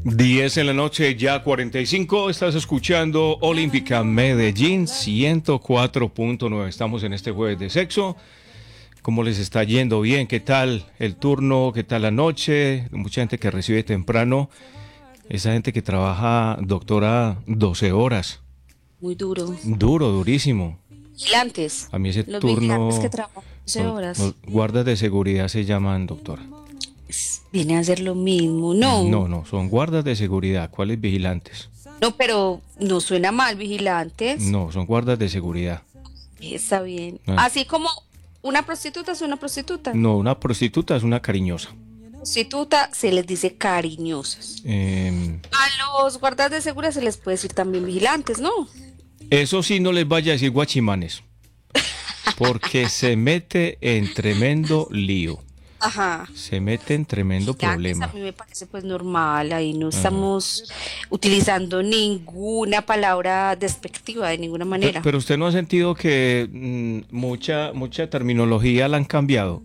10 en la noche, ya 45. Estás escuchando Olímpica Medellín 104.9. Estamos en este jueves de sexo. ¿Cómo les está yendo? Bien, ¿qué tal el turno? ¿Qué tal la noche? Mucha gente que recibe temprano. Esa gente que trabaja, doctora, 12 horas. Muy duro. Duro, durísimo. Vigilantes. A mí ese Los turno, vigilantes que trabajan 12 horas. los guardas de seguridad se llaman, doctora. Viene a ser lo mismo. No. No, son guardas de seguridad. ¿Cuáles vigilantes? No, pero no suena mal, vigilantes. No, son guardas de seguridad. Está bien. Ah. Así como una prostituta es una prostituta. No, una prostituta es una cariñosa. Prostituta se les dice cariñosas. A los guardas de seguridad se les puede decir también vigilantes, ¿no? Eso sí, no les vaya a decir guachimanes, porque se mete en tremendo lío. Ajá. Se mete en tremendo problema. A mí me parece pues normal, ahí no estamos utilizando ninguna palabra despectiva de ninguna manera. Pero usted no ha sentido que mucha terminología la han cambiado.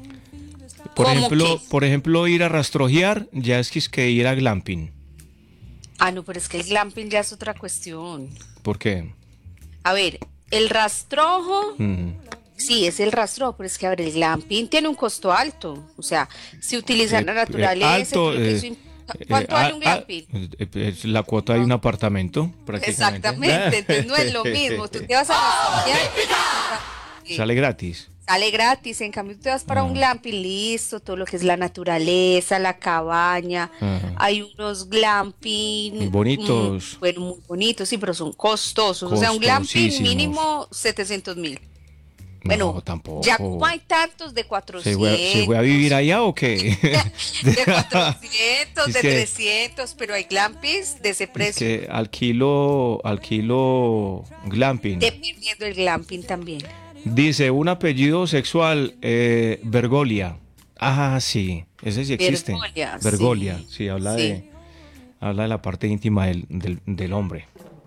Por ejemplo, ir a rastrojear ya es que ir a glamping. No, pero es que el glamping ya es otra cuestión. ¿Por qué? A ver, el rastrojo, sí, es el rastrojo, pero es que, a ver, el glamping tiene un costo alto. O sea, si utilizan la naturaleza, alto, ¿cuánto vale un glamping? La cuota de un apartamento, prácticamente. Exactamente, entonces no es lo mismo. Tú te vas a rastrojear, sale gratis. sale gratis, en cambio tú te vas para un glamping, listo, todo lo que es la naturaleza, la cabaña, hay unos glamping bonitos, bueno, muy bonitos, sí, pero son costosos, o sea, un glamping mínimo 700.000. Bueno, no, tampoco. Ya como hay tantos de 400. ¿Se voy a vivir allá o qué? De 400, de 300, pero hay glampings de ese precio. Es que alquilo glamping. Dependiendo del glamping también. Dice, un apellido sexual, Bergolia. Ah, sí, ese sí existe. Bergolia, sí, habla de la parte íntima del hombre.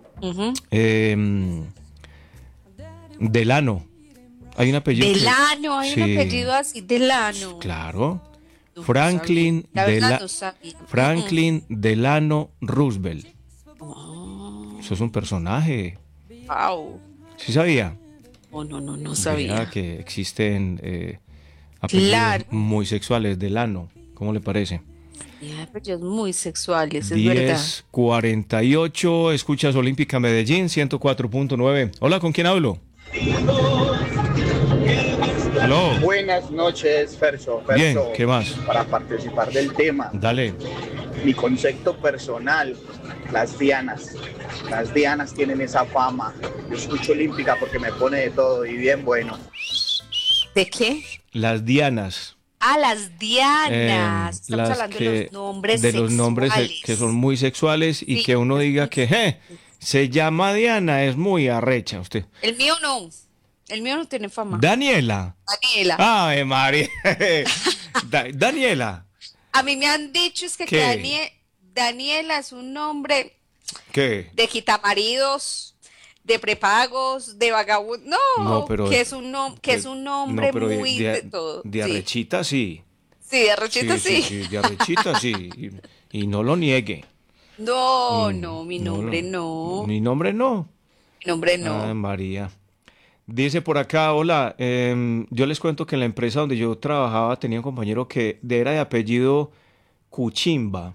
Delano. Hay un apellido. Delano, hay un apellido así, Delano. Claro. Franklin Delano Roosevelt. Eso es un personaje. Wow. ¿Sí sabía? No sabía. Mira que existen apellidos muy sexuales, Delano. ¿Cómo le parece? Apellidos muy sexuales, es verdad. 10:48, escuchas Olímpica Medellín 104.9. Hola, ¿con quién hablo? Aló. Buenas noches, Fercho. Bien, ¿qué más? Para participar del tema. Dale. Mi concepto personal, las Dianas. Las Dianas tienen esa fama. Yo escucho Olímpica porque me pone de todo y bien bueno. ¿De qué? Las Dianas. Las Dianas. Estamos hablando de los nombres sexuales. Los nombres que son muy sexuales y que uno diga que se llama Diana, es muy arrecha usted. El mío no. El mío no tiene fama. Daniela. Ay, María. Daniela. A mí me han dicho que Daniela es un nombre de quitamaridos, de prepagos, de vagabundo. No, pero que es un nombre muy de todo. De arrechita sí. Sí, de arrechita sí. Sí, de arrechita sí. Y no lo niegue. No, mi nombre no. Mi nombre no. Mi nombre no. Ay, María. Dice por acá, hola, yo les cuento que en la empresa donde yo trabajaba tenía un compañero que era de apellido Cuchimba.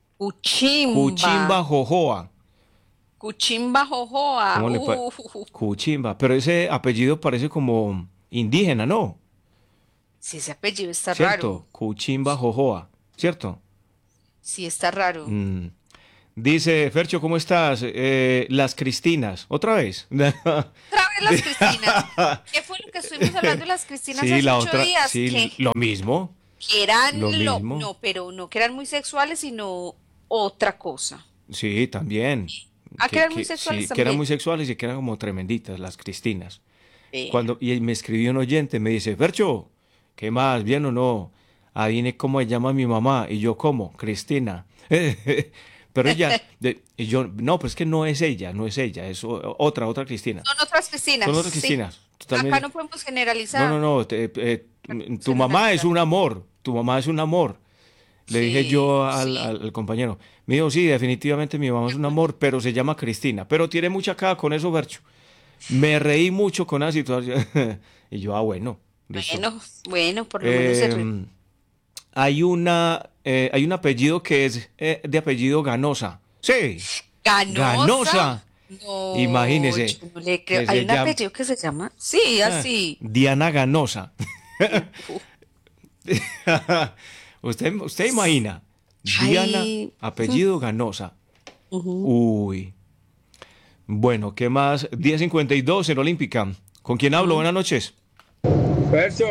Cuchimba Jojoa. Cuchimba Jojoa. Cuchimba, pero ese apellido parece como indígena, ¿no? Sí, ese apellido está ¿cierto? raro. Cuchimba Jojoa, ¿cierto? Sí, está raro. Dice, Fercho, ¿cómo estás? Las Cristinas, ¿otra vez? ¿Otra vez las Cristinas? ¿Qué fue lo que estuvimos hablando de las Cristinas hace 8 días? Sí, lo mismo. Que eran no, pero no que eran muy sexuales, sino otra cosa. Sí, también. Que eran muy sexuales también. Que eran muy sexuales y que eran como tremenditas las Cristinas. Y me escribió un oyente, me dice, Fercho, ¿qué más? ¿Bien o no? Adivine cómo se llama mi mamá. Y yo, ¿cómo? Cristina. Pero ella, y yo, no, pero es que no es ella, es otra Cristina. Son otras Cristinas. Son otras Cristinas. Sí. Acá no podemos generalizar. No, tu mamá es un amor, Le dije yo al compañero, me dijo, sí, definitivamente mi mamá es un amor, pero se llama Cristina, pero tiene mucha cara con eso, Bercho. Me reí mucho con la situación. Y yo, bueno, listo. Bueno, por lo menos se ríe. Hay hay un apellido que es de apellido Ganosa. Sí. ¿Ganosa? No, Imagínese. yo no le creo. Hay un apellido que se llama, sí, así. Diana Ganosa. Usted imagina. Diana, apellido Ganosa. Uy. Bueno, ¿qué más? 10:52 en Olímpica. ¿Con quién hablo? Buenas noches. Verso,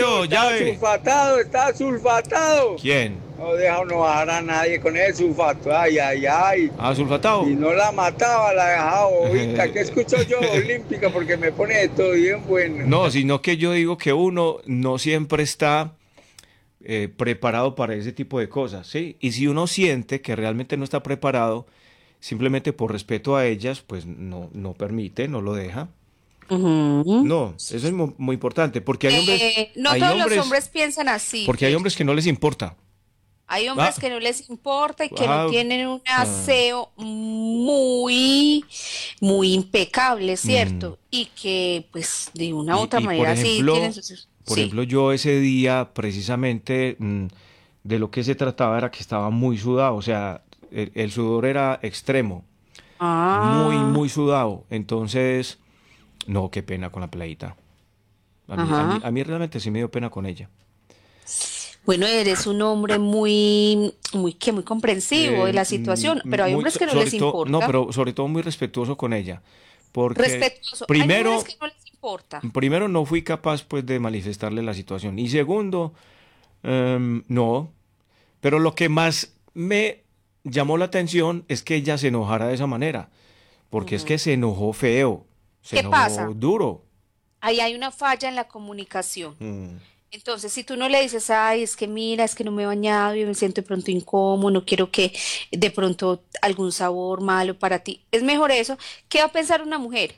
está sulfatado. ¿Quién? No deja no bajar a nadie con el sulfato. Ay. ¿Sulfatado? Y no la mataba, la dejaba ahorita. ¿Qué escucho yo? Olímpica, porque me pone de todo bien bueno. No, sino que yo digo que uno no siempre está preparado para ese tipo de cosas, ¿sí? Y si uno siente que realmente no está preparado, simplemente por respeto a ellas, pues no permite, no lo deja. No, eso es muy importante, porque hay hombres... No todos los hombres piensan así. Porque hay hombres que no les importa. Hay hombres que no les importa y que no tienen un aseo muy impecable, ¿cierto? Y que, pues, de una u otra manera sí tienen sus... Por ejemplo, yo ese día, precisamente, de lo que se trataba era que estaba muy sudado, o sea, el sudor era extremo, muy sudado. Entonces, no, qué pena con la peladita. A mí realmente sí me dio pena con ella. Bueno, eres un hombre muy comprensivo de la situación, pero hay hombres que no les importa. No, pero sobre todo muy respetuoso con ella. Porque respetuoso. Primero, hay hombres que no les importa. Primero, no fui capaz pues de manifestarle la situación. Y segundo, no. Pero lo que más me llamó la atención es que ella se enojara de esa manera. Porque es que se enojó feo. Se enojó pasa? duro. Ahí hay una falla en la comunicación. Entonces, si tú no le dices, ay, es que mira, es que no me he bañado y me siento de pronto incómodo, no quiero que de pronto algún sabor malo para ti, es mejor eso. ¿Qué va a pensar una mujer?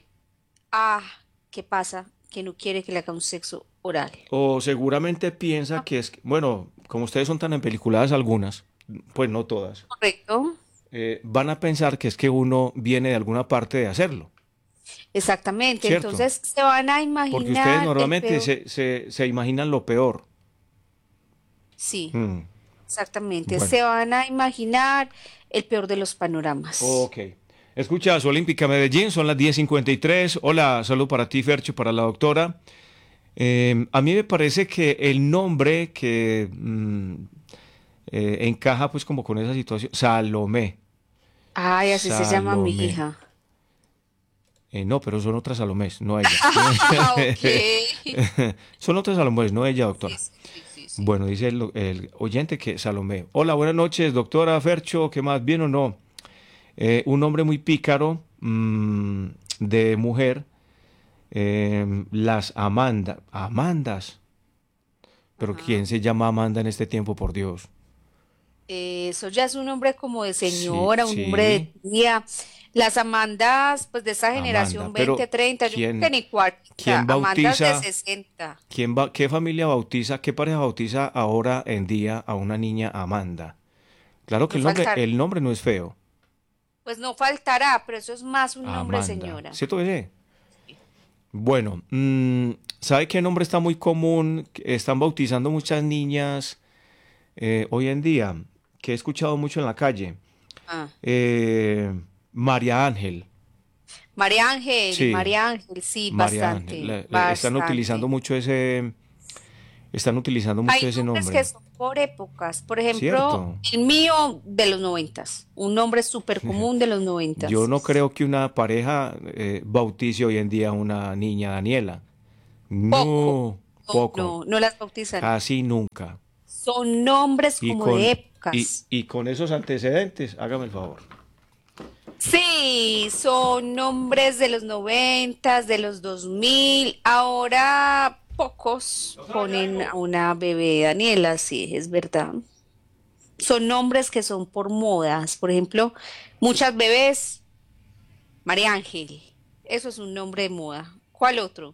¿Qué pasa? Que no quiere que le haga un sexo oral. O seguramente piensa que es, bueno, como ustedes son tan empeliculadas algunas, pues no todas. Correcto. Van a pensar que es que uno viene de alguna parte de hacerlo. Exactamente, ¿Cierto? Entonces se van a imaginar. Porque ustedes normalmente se imaginan lo peor. Sí, exactamente. Bueno. Se van a imaginar el peor de los panoramas. Ok. Escuchas Olímpica Medellín, son las 10:53. Hola, salud para ti, Fercho, para la doctora. A mí me parece que el nombre que encaja pues como con esa situación, Salomé. Ay, así Salomé. Se llama mi hija. No, pero son otras Salomés, no ella. Son otras Salomés, no ella, doctora. Sí. Bueno, dice el oyente que Salomé. Hola, buenas noches, doctora Fercho, ¿qué más? ¿Bien o no? Un hombre muy pícaro, de mujer, las Amandas. Pero ¿quién se llama Amanda en este tiempo, por Dios? Eso ya es un hombre como de señora, un hombre de tía. Las Amandas, pues de esa generación 20, 30, yo creo que ni cuarta. ¿Quién bautiza? Amandas de 60. ¿Qué familia bautiza, qué pareja bautiza ahora en día a una niña Amanda? Claro que el nombre no es feo. Pues no faltará, pero eso es más un nombre de señora. ¿Cierto que sí? Bueno, ¿sabe qué nombre está muy común? Están bautizando muchas niñas hoy en día, que he escuchado mucho en la calle. María Ángel. María Ángel, sí, bastante. Están utilizando mucho ese nombre. Hay que son por épocas. Por ejemplo, el mío de los 90, un nombre súper común de los 90. Yo no creo que una pareja bautice hoy en día a una niña Daniela. Poco. No las bautizan. Casi nunca. Son nombres de épocas. Y con esos antecedentes, hágame el favor. Sí, son nombres de los 90, de los 2000. Ahora pocos ponen a una bebé Daniela, sí, es verdad. Son nombres que son por modas. Por ejemplo, muchas bebés, María Ángel. Eso es un nombre de moda. ¿Cuál otro?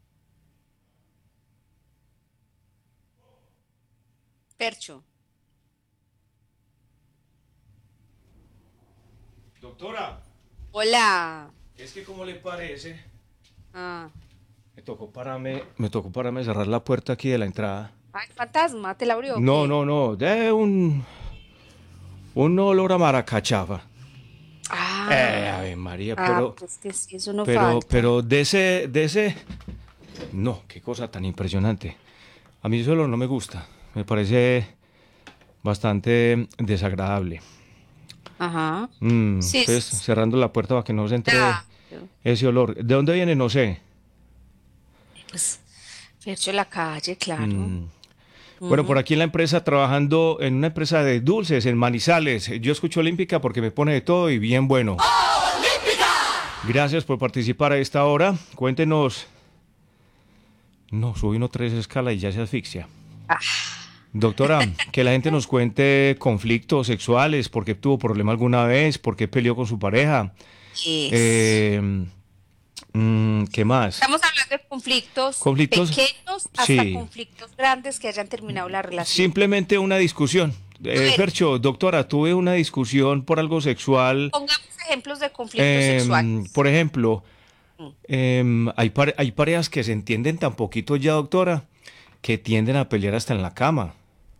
Percho. Doctora. Hola. Es que, ¿cómo le parece? Ah. Me tocó pararme cerrar la puerta aquí de la entrada. Ay, fantasma, ¿te la abrió? No. De un olor a maracachafa. Ave María, pero... pues que sí, eso no falta. Pero de ese... No, qué cosa tan impresionante. A mí ese olor no me gusta. Me parece bastante desagradable. Ajá. Sí, entonces, cerrando la puerta para que no se entre ese olor. ¿De dónde viene? No sé. Pues, Fercho, la calle, claro. Bueno, por aquí en la empresa, trabajando en una empresa de dulces en Manizales. Yo escucho Olímpica porque me pone de todo y bien bueno. ¡Olímpica! Gracias por participar a esta hora. Cuéntenos. No, subí 3 escalas y ya se asfixia. Doctora, que la gente nos cuente conflictos sexuales, por qué tuvo problema alguna vez, por qué peleó con su pareja. ¿Qué más? Estamos hablando de conflictos pequeños hasta conflictos grandes que hayan terminado la relación. Simplemente una discusión. Fercho, doctora, tuve una discusión por algo sexual. Pongamos ejemplos de conflictos sexuales. Por ejemplo, hay parejas que se entienden tan poquito ya, doctora, que tienden a pelear hasta en la cama.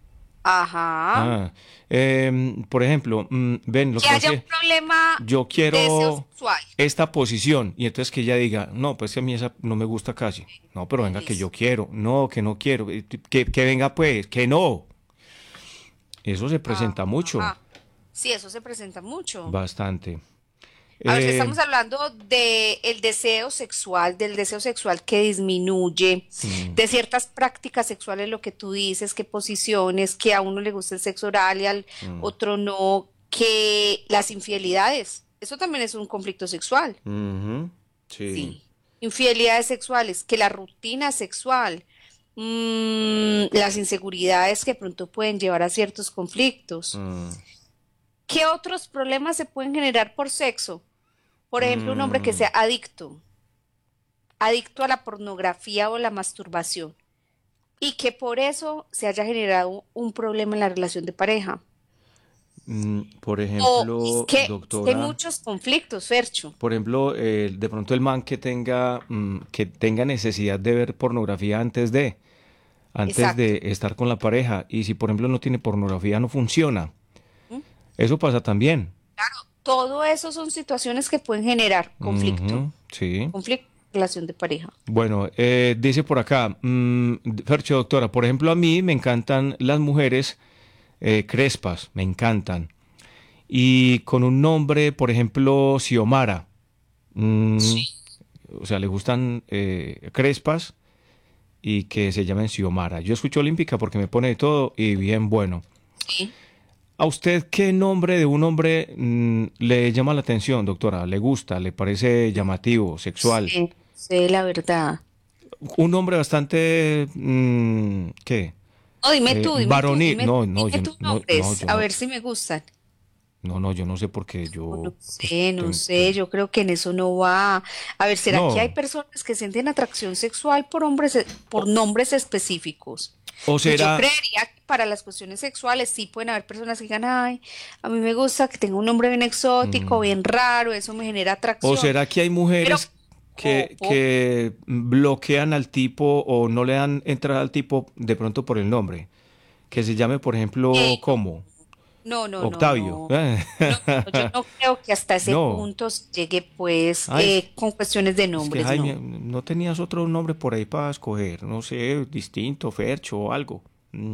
Ajá. Por ejemplo, ven, que haya un problema. Yo quiero esta posición y entonces que ella diga, no, pues que a mí esa no me gusta casi. No, pero venga, que yo quiero. No, que no quiero. Que venga, pues, que no. Eso se presenta mucho. Sí, eso se presenta mucho. Bastante. A ver, estamos hablando del deseo sexual, del deseo sexual que disminuye, de ciertas prácticas sexuales, lo que tú dices, que posiciones, que a uno le gusta el sexo oral y al otro no, que las infidelidades, eso también es un conflicto sexual. Sí. Infidelidades sexuales, que la rutina sexual, las inseguridades que pronto pueden llevar a ciertos conflictos. ¿Qué otros problemas se pueden generar por sexo? Por ejemplo, un hombre que sea adicto a la pornografía o la masturbación, y que por eso se haya generado un problema en la relación de pareja. Por ejemplo, doctora, hay muchos conflictos, Fercho. Por ejemplo, de pronto el man que tenga necesidad de ver pornografía antes de estar con la pareja, y si por ejemplo no tiene pornografía, no funciona. Eso pasa también. Claro, todo eso son situaciones que pueden generar conflicto. Sí. Conflicto en relación de pareja. Bueno, dice por acá, Fercho, doctora, por ejemplo, a mí me encantan las mujeres crespas, me encantan. Y con un nombre, por ejemplo, Xiomara. Sí. O sea, le gustan crespas y que se llamen Xiomara. Yo escucho Olímpica porque me pone de todo y bien bueno. Sí. ¿A usted qué nombre de un hombre le llama la atención, doctora? ¿Le gusta? ¿Le parece llamativo, sexual? Sí, la verdad. Un nombre bastante... ¿qué? No, dime tú, varonil. Dime tus nombres, a ver si me gustan. No, yo no sé por qué yo... No sé, yo creo que en eso no va. A ver, ¿será que hay personas que sienten atracción sexual por nombres específicos? ¿O será... Yo creería que para las cuestiones sexuales sí pueden haber personas que digan, ay, a mí me gusta que tenga un nombre bien exótico, bien raro, eso me genera atracción. ¿O será que hay mujeres que bloquean al tipo o no le dan entrada al tipo de pronto por el nombre? Que se llame, por ejemplo, ¿cómo? No, Octavio. Yo no creo que hasta ese punto llegue, pues, con cuestiones de nombres. Es que, Jaime, no tenías otro nombre por ahí para escoger, no sé, distinto, Fercho o algo.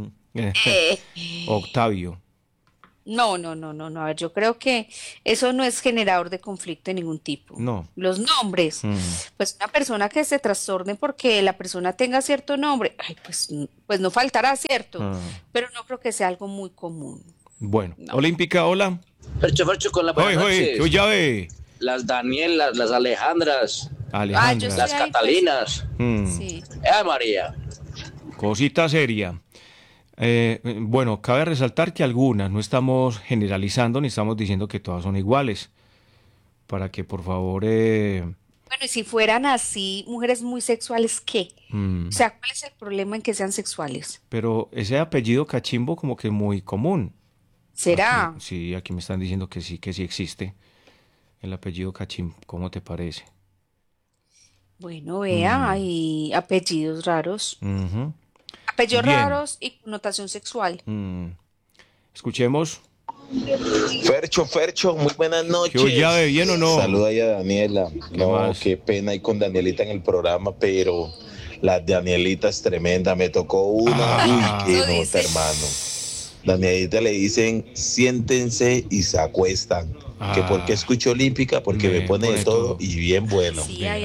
Octavio. No. A ver, yo creo que eso no es generador de conflicto de ningún tipo. No. Los nombres. Pues una persona que se trastorne porque la persona tenga cierto nombre, ay, pues no faltará, ¿cierto? Pero no creo que sea algo muy común. Bueno, Olímpica, hola. Fercho, con la buenas noches. Ya ve. Las Danielas, las Alejandras. Las Catalinas. Sí. María. Cosita seria. Bueno, cabe resaltar que algunas, no estamos generalizando ni estamos diciendo que todas son iguales. Para que por favor... Bueno, y si fueran así, mujeres muy sexuales, ¿qué? O sea, ¿cuál es el problema en que sean sexuales? Pero ese apellido cachimbo como que es muy común. ¿Será? Aquí me están diciendo que sí existe. el apellido Cachín, ¿cómo te parece? Bueno, vea, hay apellidos raros. Apellidos Bien. raros y connotación sexual. Escuchemos. Fercho, muy buenas noches. ¿Qué ya ve bien o no? Saluda ya a Daniela. No, más? qué pena ir con Danielita en el programa, pero la Danielita es tremenda. Me tocó una. Uy, qué nota, hermano. Danielita le dicen, siéntense y se acuestan. Que porque escucho Olímpica, porque me pone de todo y bien bueno. Sí, hay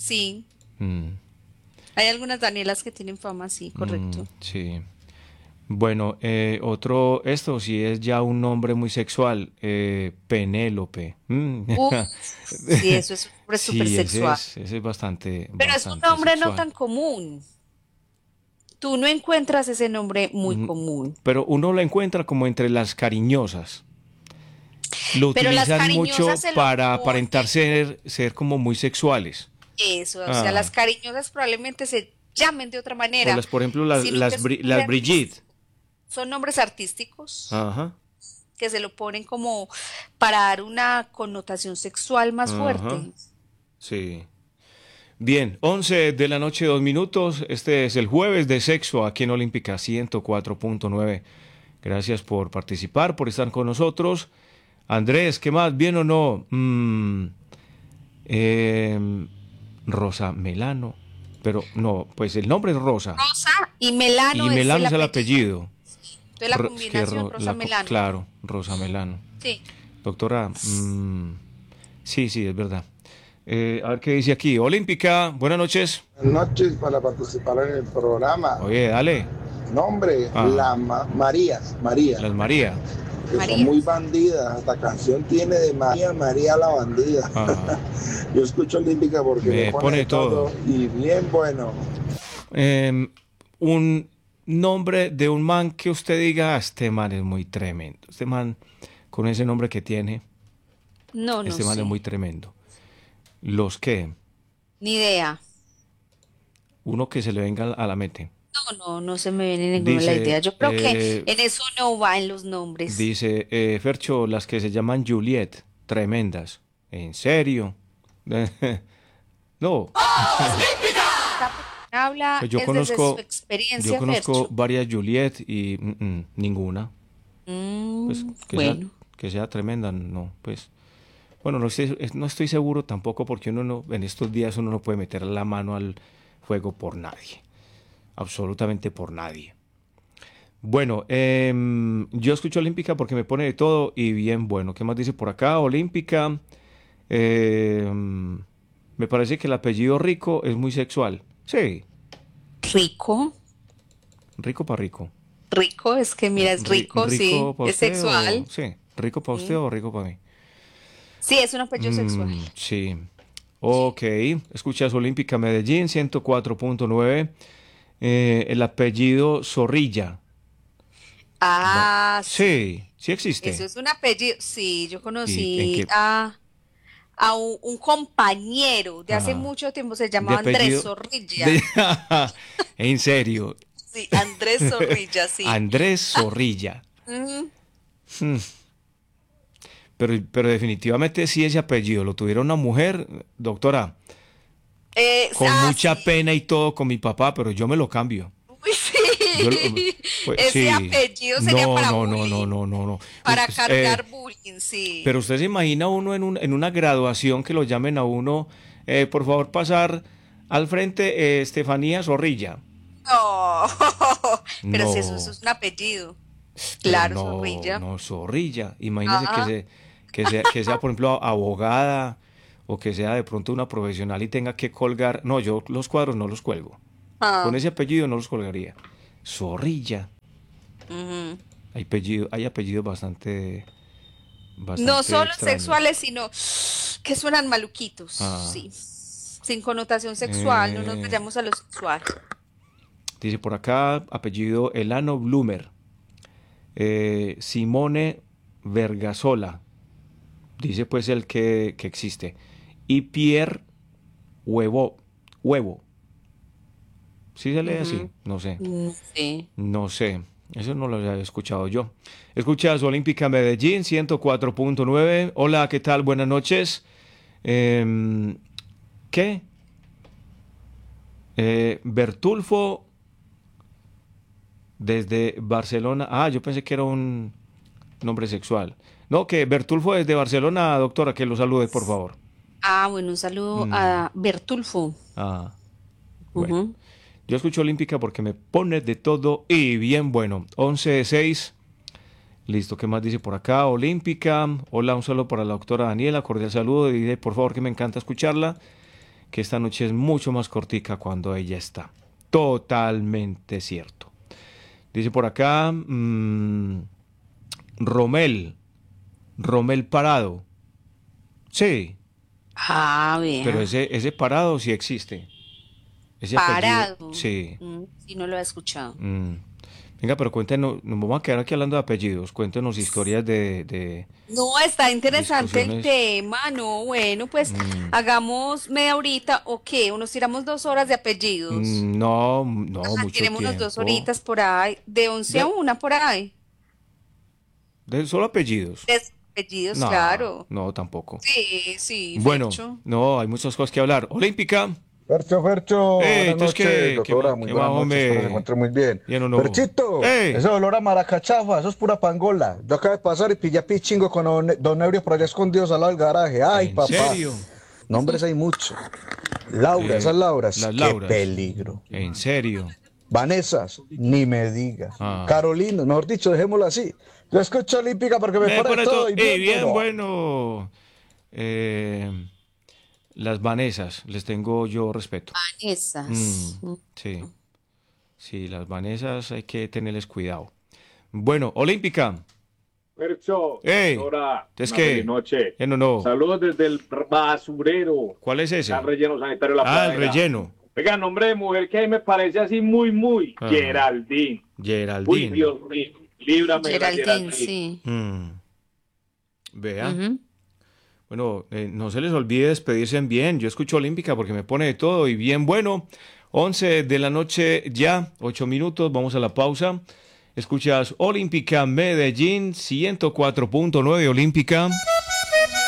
Hay algunas Danielas que tienen fama, sí, correcto. Sí. Bueno, otro, esto sí es ya un nombre muy sexual, Penélope. Sí, eso es súper sexual. Ese es bastante. Pero es un nombre sexual. No tan común. Tú no encuentras ese nombre muy común. Pero uno lo encuentra como entre las cariñosas. Lo pero utilizan mucho para aparentar ser como muy sexuales. Eso, o sea, las cariñosas probablemente se llamen de otra manera. Por ejemplo, las Brigitte. Son nombres artísticos. Ajá. Que se lo ponen como para dar una connotación sexual más fuerte. Sí. Bien, 11 de la noche, 2 minutos. Este es el jueves de sexo aquí en Olímpica 104.9. Gracias por participar, por estar con nosotros. Andrés, ¿qué más? ¿Bien o no? Rosa Melano. Pero no, pues el nombre es Rosa. Rosa y Melano, y Melano es el apellido. Entonces la combinación Rosa Melano. Claro, Rosa Melano. Sí. Doctora, sí, es verdad. A ver qué dice aquí. Olímpica, buenas noches. Buenas noches para participar en el programa. Oye, dale. Nombre, Marías. Las María. Que son muy bandidas. Esta canción tiene de María la bandida. Yo escucho Olímpica porque me pone todo y bien bueno. Un nombre de un man que usted diga, este man es muy tremendo. Este man, con ese nombre que tiene, este man es muy tremendo. ¿Los qué? Ni idea. Uno que se le venga a la mente. No se me viene ninguna la idea. Yo creo que en eso no va en los nombres. Dice, Fercho, las que se llaman Juliet, tremendas. ¿En serio? No. Habla pues yo conozco, de su experiencia. Yo conozco varias Juliet y ninguna. Pues, que sea tremenda, no, pues. Bueno, no estoy seguro tampoco porque en estos días uno no puede meter la mano al fuego por nadie. Absolutamente por nadie. Bueno, yo escucho Olímpica porque me pone de todo y bien bueno. ¿Qué más dice por acá? Olímpica. Me parece que el apellido Rico es muy sexual. Sí. ¿Rico? Rico para rico. Rico, es que mira, es rico sí. Es sexual. Sí. ¿Rico para usted o rico para mí? Sí, es un apellido sexual. Sí. Ok. Escuchas Olímpica Medellín 104.9. El apellido Zorrilla. Sí existe. Eso es un apellido. Sí, yo conocí a un compañero de hace mucho tiempo, se llamaba Andrés Zorrilla. ¿En serio? Sí, Andrés Zorrilla, sí. Andrés Zorrilla. Pero definitivamente sí ese apellido lo tuviera una mujer, doctora. Con mucha pena y todo con mi papá, pero yo me lo cambio. Uy, sí. Ese apellido sería para bullying. No. Para cargar bullying, sí. Pero usted se imagina uno en una graduación que lo llamen a uno, por favor pasar al frente, Estefanía Zorrilla. No, pero si eso es un apellido. Claro, Zorrilla. No, Zorrilla. Imagínese que sea, por ejemplo, abogada o que sea de pronto una profesional y tenga que colgar. No, yo los cuadros no los cuelgo. Con ese apellido no los colgaría. Zorrilla. Hay apellidos bastante no solo extraños. Sexuales, sino que suenan maluquitos. Sí. Sin connotación sexual, no nos vayamos a lo sexual. Dice por acá, apellido Elano Blumer. Simone Vergasola. Dice pues el que existe. Y Pierre Huevo. ¿Sí se lee así? No sé. Sí. No sé. Eso no lo había escuchado yo. Escuchas Olímpica Medellín 104.9. Hola, ¿qué tal? Buenas noches. ¿Qué? Bertulfo desde Barcelona. Ah, yo pensé que era un nombre sexual. No, que Bertulfo desde Barcelona, doctora, que lo salude, por favor. Bueno, un saludo a Bertulfo. Bueno. Yo escucho Olímpica porque me pone de todo y bien bueno. 11:06. Listo, ¿qué más dice por acá? Olímpica. Hola, un saludo para la doctora Daniela. Cordial saludo. Y por favor que me encanta escucharla. Que esta noche es mucho más cortica cuando ella está. Totalmente cierto. Dice por acá Romel Parado. Sí. Bien. Pero ese Parado sí existe. Ese Parado. Apellido, sí. Sí, no lo he escuchado. Venga, pero cuéntenos, nos vamos a quedar aquí hablando de apellidos. Cuéntenos historias de No, está interesante el tema, no, bueno, pues hagamos media horita o qué, o nos tiramos 2 horas de apellidos. No, mucho tiremos tiempo. 2 horitas por ahí, de 11 a 1 por ahí. ¿De solo apellidos? De apellidos, no, claro. No, tampoco. Sí. Bueno, no, hay muchas cosas que hablar. Olímpica. Fercho, buenas noches, doctora, muy buenas noches, espero se encuentre muy bien. Ferchito, ese olor a maracachafa, eso es pura pangola. Yo acabo de pasar y pillé pichingo con don Ebrio por allá escondidos al lado del garaje. Ay, papá. ¿En serio? Nombres hay mucho. Laura, esas Lauras, las qué Lauras. peligro. ¿En serio? Vanessas, ni me digas. Carolina, mejor dicho, dejémoslo así. Yo escucho Olímpica porque me pone todo y bien bueno. Las Vanessas, les tengo yo respeto. Vanessas. Sí, las Vanessas hay que tenerles cuidado. Bueno, Olímpica. Fercho, ahora, es que noche. No. Saludos desde el basurero. ¿Cuál es ese? El relleno sanitario de la Pradera. El relleno. Oiga, nombre de mujer que me parece así muy. Geraldine. Uy, Dios mío. Líbrame. Geraldine, sí. Vea. Bueno, no se les olvide despedirse bien. Yo escucho Olímpica porque me pone de todo y bien bueno. 11 de la noche ya, 8 minutos. Vamos a la pausa. Escuchas Olímpica Medellín 104.9 Olímpica.